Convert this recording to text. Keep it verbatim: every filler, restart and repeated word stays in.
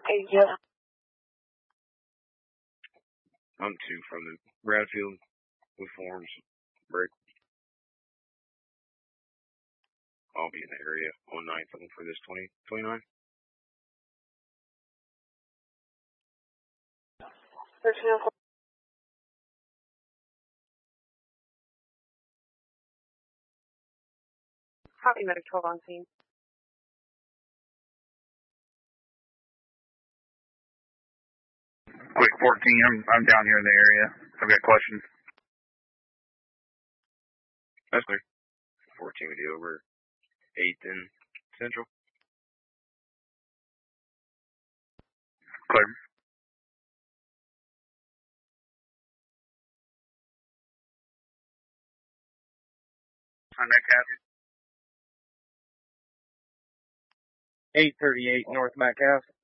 Yeah. I'm two from the Bradfield with forms. Break. I'll be in the area on nine something for this twenty twenty-nine. thirteen oh four. Copy, medic twelve on scene. Quick fourteen, I'm I'm down here in the area. I've got questions. That's clear. fourteen with you over eighth in Central. Clear. On that cap. eight thirty-eight North Metcalf.